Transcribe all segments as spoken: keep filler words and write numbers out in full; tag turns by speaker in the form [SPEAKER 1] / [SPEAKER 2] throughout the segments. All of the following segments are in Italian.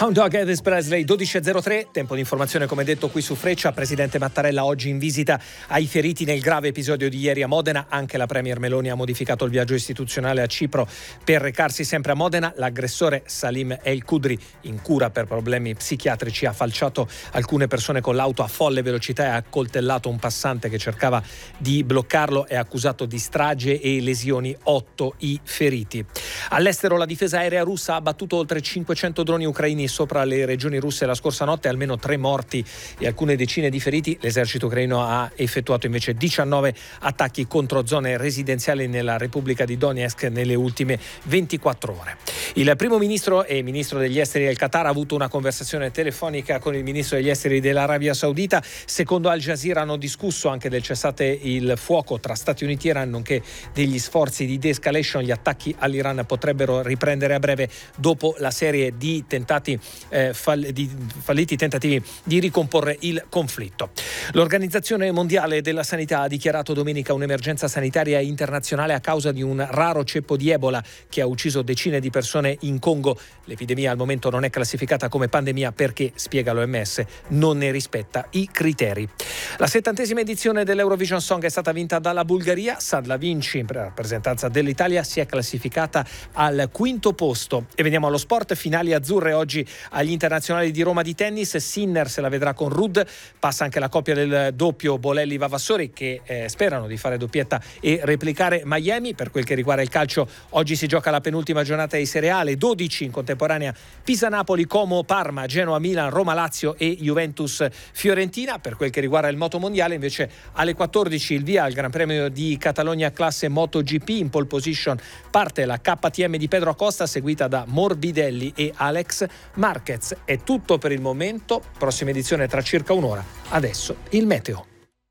[SPEAKER 1] Hound Dog, Elvis Presley, dodici e zero tre, tempo di informazione come detto qui su Freccia. Presidente Mattarella oggi in visita ai feriti nel grave episodio di ieri a Modena. Anche la Premier Meloni ha modificato il viaggio istituzionale a Cipro per recarsi sempre a Modena. L'aggressore Salim El Kudri, in cura per problemi psichiatrici, ha falciato alcune persone con l'auto a folle velocità e ha accoltellato un passante che cercava di bloccarlo. È accusato di strage e lesioni, otto i feriti. All'estero la difesa aerea russa ha abbattuto oltre cinquecento droni ucraini sopra le regioni russe la scorsa notte, almeno tre morti e alcune decine di feriti. L'esercito ucraino ha effettuato invece diciannove attacchi contro zone residenziali nella Repubblica di Donetsk nelle ultime ventiquattro ore. Il primo ministro e ministro degli esteri del Qatar ha avuto una conversazione telefonica con il ministro degli esteri dell'Arabia Saudita. Secondo Al Jazeera hanno discusso anche del cessate il fuoco tra Stati Uniti e Iran, nonché degli sforzi di de-escalation. Gli attacchi all'Iran potrebbero riprendere a breve dopo la serie di tentati eh, fall- di falliti tentativi di ricomporre il conflitto. L'Organizzazione Mondiale della Sanità ha dichiarato domenica un'emergenza sanitaria internazionale a causa di un raro ceppo di Ebola che ha ucciso decine di persone in Congo. L'epidemia al momento non è classificata come pandemia perché, spiega l'O M S, non ne rispetta i criteri. La settantesima edizione dell'Eurovision Song è stata vinta dalla Bulgaria. Sandra Vinci, in rappresentanza dell'Italia, si è classificata al quinto posto. E veniamo allo sport. Finali azzurre oggi agli internazionali di Roma di tennis. Sinner se la vedrà con Rudd. Passa anche la coppia del doppio Bolelli-Vavassori che eh, sperano di fare doppietta e replicare Miami. Per quel che riguarda il calcio, oggi si gioca la penultima giornata di Serie A. Alle dodici in contemporanea Pisa-Napoli, Como-Parma, Genoa-Milan, Roma-Lazio e Juventus-Fiorentina. Per quel che riguarda il motomondiale invece alle quattordici il via al Gran Premio di Catalogna classe MotoGP. In pole position parte la K T M di Pedro Acosta, seguita da Morbidelli e Alex Marquez. È tutto per il momento, prossima edizione tra circa un'ora. Adesso il meteo.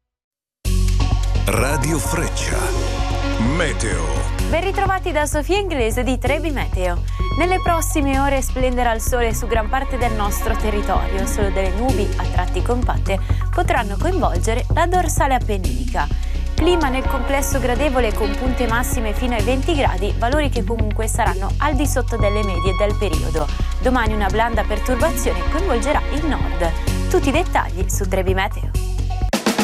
[SPEAKER 2] Radio Freccia, meteo.
[SPEAKER 3] Ben ritrovati da Sofia Inglese di Trebi Meteo. Nelle prossime ore splenderà il sole su gran parte del nostro territorio. Solo delle nubi, a tratti compatte, potranno coinvolgere la dorsale appenninica. Clima nel complesso gradevole con punte massime fino ai venti gradi, valori che comunque saranno al di sotto delle medie del periodo. Domani una blanda perturbazione coinvolgerà il nord. Tutti i dettagli su Trebi Meteo.